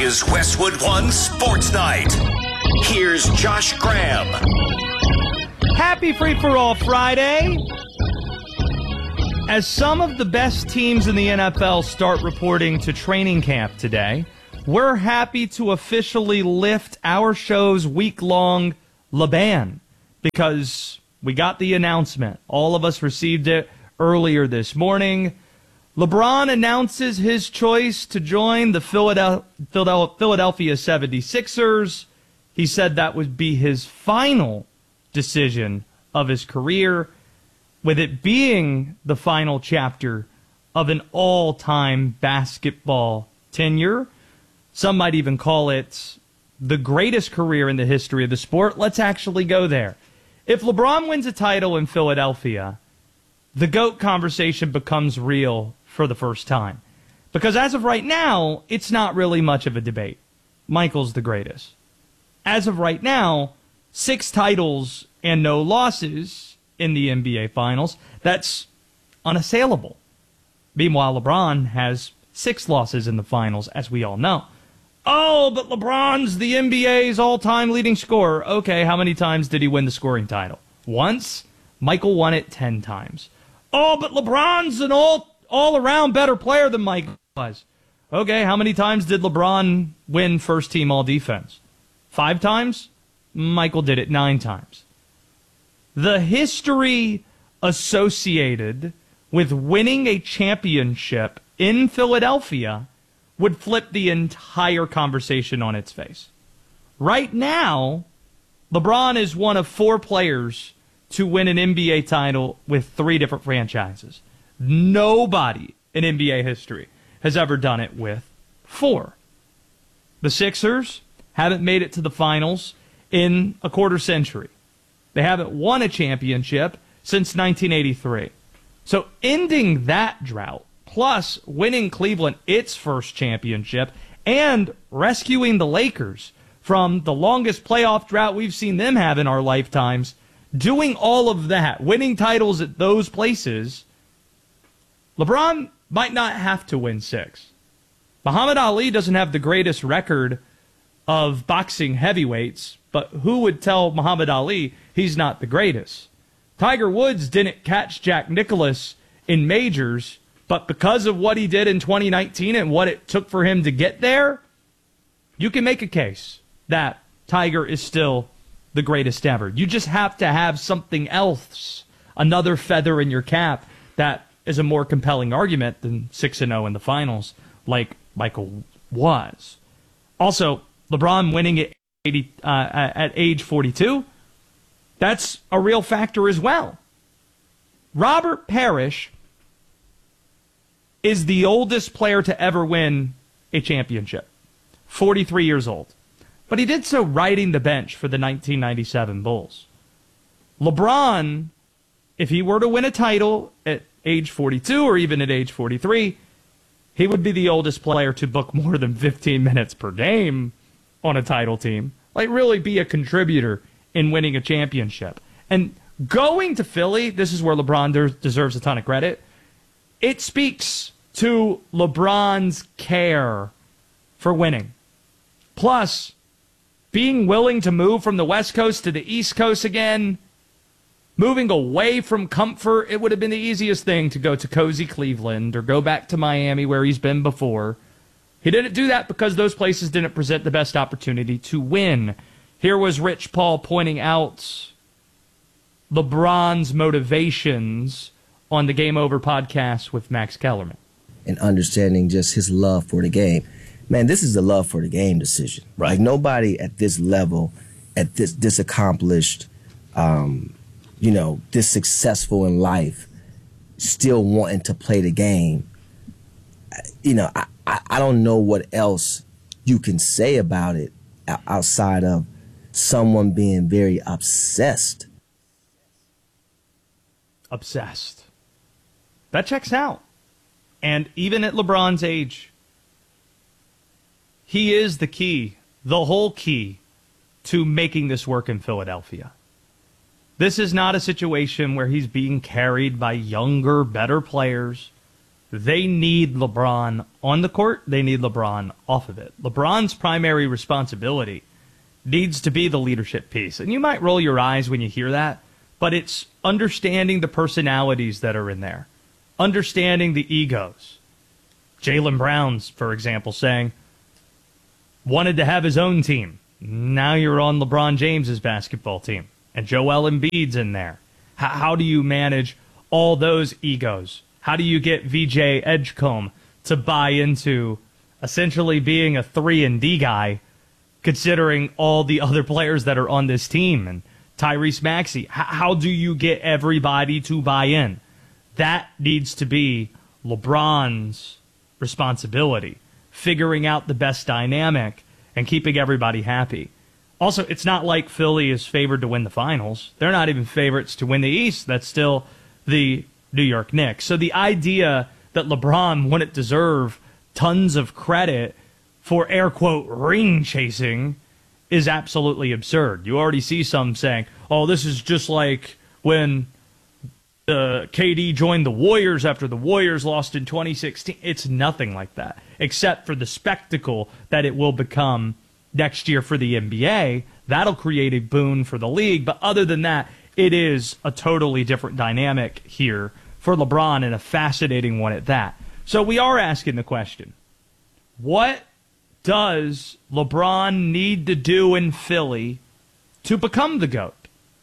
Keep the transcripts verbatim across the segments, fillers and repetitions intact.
is Westwood One Sports Night. Here's Josh Graham. Happy Free For All Friday. As some of the best teams in the N F L start reporting to training camp today, we're happy to officially lift our show's week-long LeBan because we got the announcement. All of us received it earlier this morning. LeBron announces his choice to join the Philadelphia seventy-sixers. He said that would be his final decision of his career, with it being the final chapter of an all-time basketball tenure. Some might even call it the greatest career in the history of the sport. Let's actually go there. If LeBron wins a title in Philadelphia, the GOAT conversation becomes real for the first time. Because as of right now, it's not really much of a debate. Michael's the greatest. As of right now, six titles and no losses in the N B A Finals. That's unassailable. Meanwhile, LeBron has six losses in the Finals, as we all know. Oh, but LeBron's the N B A's all-time leading scorer. Okay, how many times did he win the scoring title? Once? Michael won it ten times. Oh, but LeBron's an all, all-around better player than Mike was. Okay, how many times did LeBron win first-team all-defense? Five times? Michael did it nine times. The history associated with winning a championship in Philadelphia would flip the entire conversation on its face. Right now, LeBron is one of four players to win an N B A title with three different franchises. Nobody in N B A history has ever done it with four. The Sixers haven't made it to the finals in a quarter century. They haven't won a championship since nineteen eighty-three. So ending that drought, plus winning Cleveland its first championship, and rescuing the Lakers from the longest playoff drought we've seen them have in our lifetimes, doing all of that, winning titles at those places, LeBron might not have to win six. Muhammad Ali doesn't have the greatest record of boxing heavyweights, but who would tell Muhammad Ali he's not the greatest? Tiger Woods didn't catch Jack Nicklaus in majors, but because of what he did in twenty nineteen and what it took for him to get there, you can make a case that Tiger is still the greatest ever. You just have to have something else, another feather in your cap that is a more compelling argument than six and oh in the finals like Michael was. Also, LeBron winning at, eighty, uh, at age forty-two, that's a real factor as well. Robert Parrish is the oldest player to ever win a championship, forty-three years old. But he did so riding the bench for the nineteen ninety-seven Bulls. LeBron, if he were to win a title at age forty-two or even at age forty-three, he would be the oldest player to book more than fifteen minutes per game on a title team. Like, really be a contributor in winning a championship. And going to Philly, this is where LeBron de- deserves a ton of credit. It speaks to LeBron's care for winning. Plus, being willing to move from the West Coast to the East Coast again, moving away from comfort, it would have been the easiest thing to go to cozy Cleveland or go back to Miami where he's been before. He didn't do that because those places didn't present the best opportunity to win. Here was Rich Paul pointing out LeBron's motivations on the Game Over podcast with Max Kellerman. And understanding just his love for the game. Man, this is a love for the game decision. Right. Like, nobody at this level, at this, this accomplished, um, you know, this successful in life, still wanting to play the game. You know, I, I, I don't know what else you can say about it outside of someone being very obsessed. Obsessed. That checks out. And even at LeBron's age, he is the key, the whole key, to making this work in Philadelphia. This is not a situation where he's being carried by younger, better players. they need LeBron on the court. They need LeBron off of it. LeBron's primary responsibility needs to be the leadership piece. And you might roll your eyes when you hear that, but it's understanding the personalities that are in there, understanding the egos. Jaylen Brown's, for example, saying, wanted to have his own team. Now you're on LeBron James's basketball team. And Joel Embiid's in there. H- how do you manage all those egos? How do you get V J Edgecombe to buy into essentially being a three and D guy, considering all the other players that are on this team? And Tyrese Maxey, H- how do you get everybody to buy in? That needs to be LeBron's responsibility, figuring out the best dynamic and keeping everybody happy. Also, it's not like Philly is favored to win the finals. They're not even favorites to win the East. That's still the New York Knicks. So the idea that LeBron wouldn't deserve tons of credit for air quote ring chasing is absolutely absurd. You already see some saying, oh, this is just like when uh, K D joined the Warriors after the Warriors lost in twenty sixteen. It's nothing like that, except for the spectacle that it will become next year for the N B A. That'll create a boon for the league. But other than that, it is a totally different dynamic here for LeBron, and a fascinating one at that. So we are asking the question, what does LeBron need to do in Philly to become the GOAT?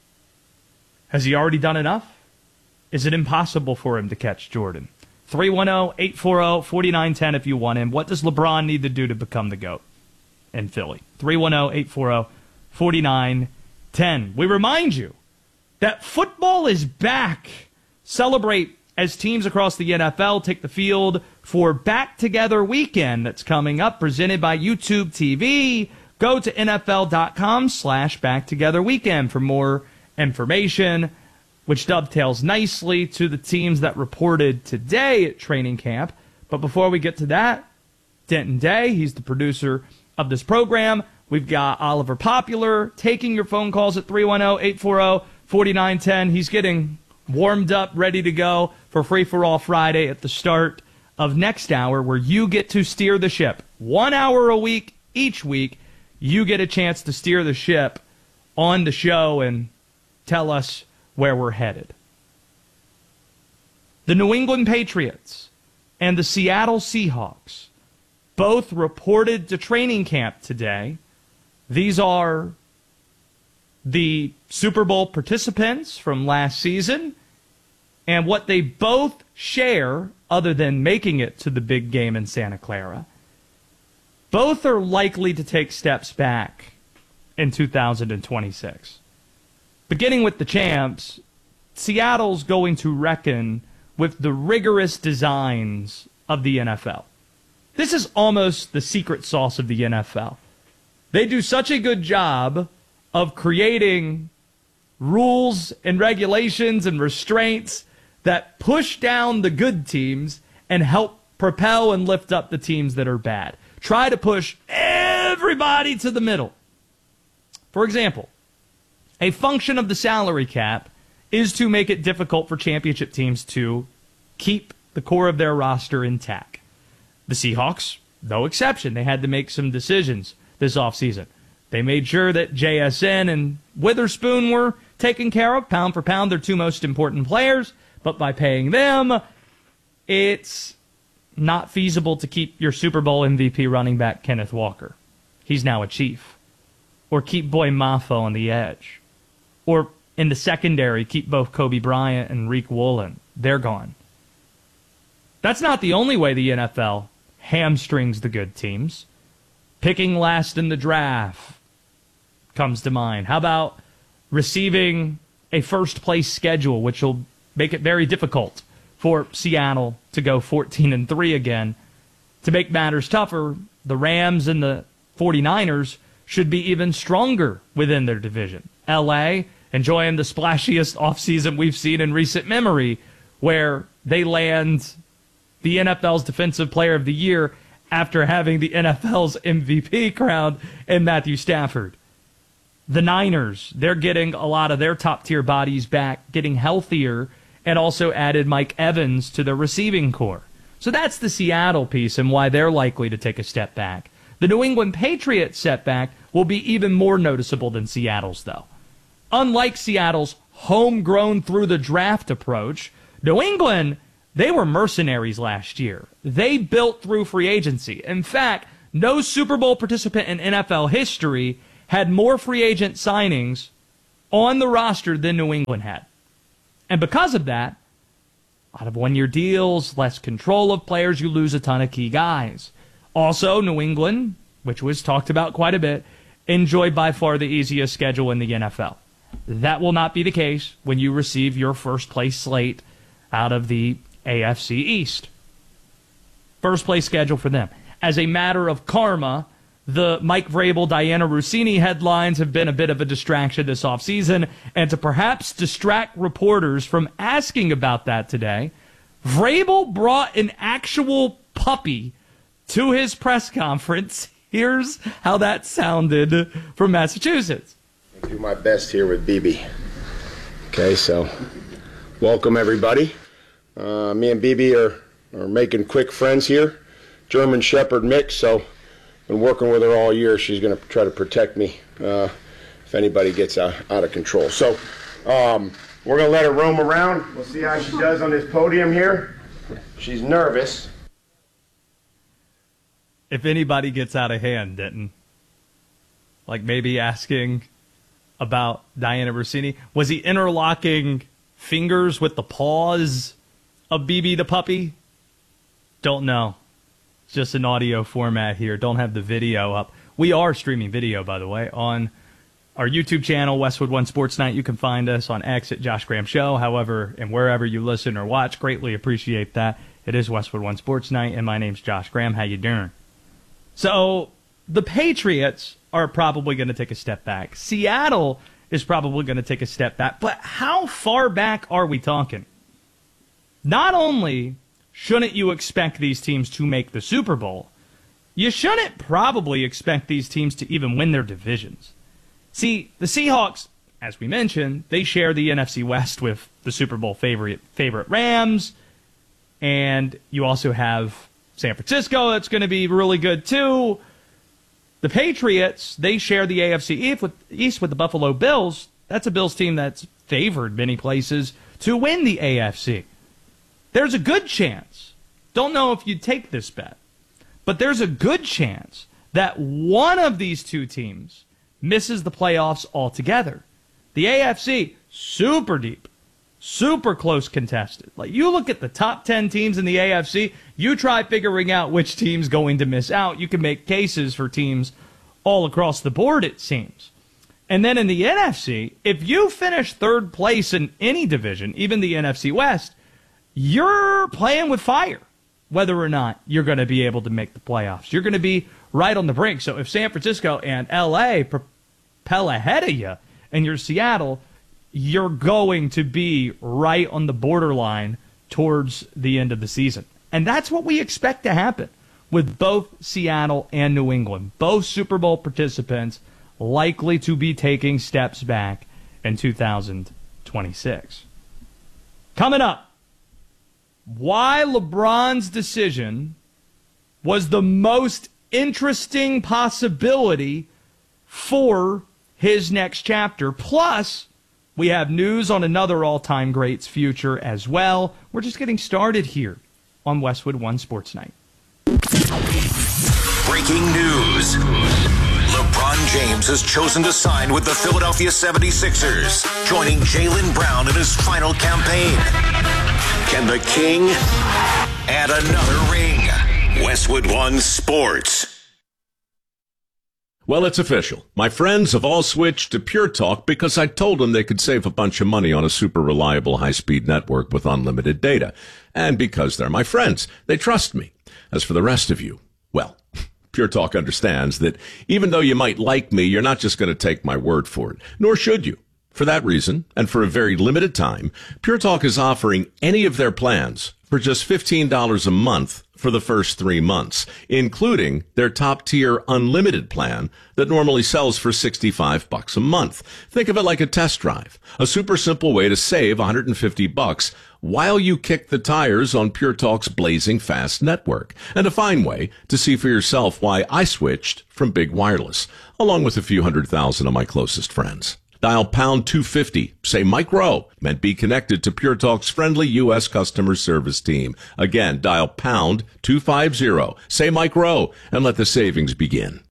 Has he already done enough? Is it impossible for him to catch Jordan? three one zero, eight four zero, four nine one zero if you want him. What does LeBron need to do to become the GOAT in Philly? three one zero, eight four zero, four nine one zero. We remind you that football is back. Celebrate as teams across the N F L take the field for Back Together Weekend that's coming up, presented by YouTube T V. Go to nfl.com slash Back Together Weekend for more information, which dovetails nicely to the teams that reported today at training camp. But before we get to that, Denton Day, he's the producer of this program. We've got Oliver Popular taking your phone calls at three one zero, eight four zero, four nine one zero. He's getting warmed up, ready to go for Free For All Friday at the start of next hour, where you get to steer the ship. One hour a week, each week, you get a chance to steer the ship on the show and tell us where we're headed. The New England Patriots and the Seattle Seahawks both reported to training camp today. These are the Super Bowl participants from last season, and what they both share, other than making it to the big game in Santa Clara, both are likely to take steps back in two thousand twenty-six. Beginning with the champs, Seattle's going to reckon with the rigorous designs of the N F L. This is almost the secret sauce of the N F L. They do such a good job of creating rules and regulations and restraints that push down the good teams and help propel and lift up the teams that are bad. Try to push everybody to the middle. For example, a function of the salary cap is to make it difficult for championship teams to keep the core of their roster intact. The Seahawks, no exception. They had to make some decisions this offseason. They made sure that J S N and Witherspoon were taken care of. Pound for pound, they're two most important players. But by paying them, it's not feasible to keep your Super Bowl M V P running back Kenneth Walker. He's now a Chief. Or keep Boy Mafo on the edge. Or in the secondary, keep both Kobe Bryant and Reek Woolen. They're gone. That's not the only way the N F L hamstrings the good teams. Picking last in the draft comes to mind. How about receiving a first-place schedule, which will make it very difficult for Seattle to go fourteen and three again. To make matters tougher, the Rams and the forty-niners should be even stronger within their division. L A enjoying the splashiest offseason we've seen in recent memory, where they land the N F L's Defensive Player of the Year after having the N F L's M V P crowned in Matthew Stafford. The Niners, they're getting a lot of their top-tier bodies back, getting healthier, and also added Mike Evans to their receiving core. So that's the Seattle piece and why they're likely to take a step back. The New England Patriots setback will be even more noticeable than Seattle's, though. Unlike Seattle's homegrown through the draft approach, New England, they were mercenaries last year. They built through free agency. In fact, no Super Bowl participant in N F L history had more free agent signings on the roster than New England had. And because of that, a lot of one-year deals, less control of players, you lose a ton of key guys. Also, New England, which was talked about quite a bit, enjoyed by far the easiest schedule in the N F L. That will not be the case when you receive your first-place slate out of the A F C East. First-place schedule for them. As a matter of karma, the Mike Vrabel, Diana Rossini headlines have been a bit of a distraction this offseason, and to perhaps distract reporters from asking about that today, Vrabel brought an actual puppy to his press conference. Here's how that sounded from Massachusetts. I do my best here with B B. Okay, so welcome everybody. Uh, me and B B are, are making quick friends here. German Shepherd mix, so been working with her all year. She's going to try to protect me uh, if anybody gets out, out of control. So um, we're going to let her roam around. We'll see how she does on this podium here. She's nervous. If anybody gets out of hand, Denton, like maybe asking about Diana Rossini, was he interlocking fingers with the paws of B B the puppy? Don't know. It's just an audio format here. Don't have the video up. We are streaming video, by the way, on our YouTube channel, Westwood One Sports Night. You can find us on X at Josh Graham Show. However, and wherever you listen or watch, greatly appreciate that. It is Westwood One Sports Night, and my name's Josh Graham. How you doing? So the Patriots are probably going to take a step back. Seattle is probably going to take a step back. But how far back are we talking? Not only shouldn't you expect these teams to make the Super Bowl, you shouldn't probably expect these teams to even win their divisions. See, the Seahawks, as we mentioned, they share the N F C West with the Super Bowl favorite, favorite Rams, and you also have San Francisco that's going to be really good too. The Patriots, they share the A F C East with, East with the Buffalo Bills. That's a Bills team that's favored many places to win the A F C. There's a good chance, don't know if you'd take this bet, but there's a good chance that one of these two teams misses the playoffs altogether. The A F C, super deep, super close contested. Like, you look at the top ten teams in the A F C, you try figuring out which team's going to miss out. You can make cases for teams all across the board, it seems. And then in the N F C, if you finish third place in any division, even the N F C West, you're playing with fire, whether or not you're going to be able to make the playoffs. You're going to be right on the brink. So if San Francisco and L A propel ahead of you and you're Seattle, you're going to be right on the borderline towards the end of the season. And that's what we expect to happen with both Seattle and New England. Both Super Bowl participants likely to be taking steps back in two thousand twenty-six. Coming up, why LeBron's decision was the most interesting possibility for his next chapter. Plus, we have news on another all-time great's future as well. We're just getting started here on Westwood One Sports Night. Breaking news. LeBron James has chosen to sign with the Philadelphia seventy-sixers, joining Jaylen Brown in his final campaign. Can the King add another ring? Westwood One Sports. Well, it's official. My friends have all switched to Pure Talk because I told them they could save a bunch of money on a super reliable high-speed network with unlimited data. And because they're my friends, they trust me. As for the rest of you, well, Pure Talk understands that even though you might like me, you're not just going to take my word for it, nor should you. For that reason, and for a very limited time, Pure Talk is offering any of their plans for just fifteen dollars a month for the first three months, including their top-tier unlimited plan that normally sells for sixty-five bucks a month. Think of it like a test drive, a super simple way to save one hundred fifty bucks while you kick the tires on Pure Talk's blazing fast network, and a fine way to see for yourself why I switched from Big Wireless, along with a few hundred thousand of my closest friends. Dial pound two fifty, say Mike Rowe, and be connected to Pure Talk's friendly U S customer service team. Again, dial pound two fifty, say Mike Rowe, and let the savings begin.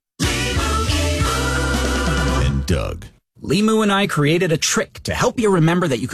And Doug. Limu and I created a trick to help you remember that you could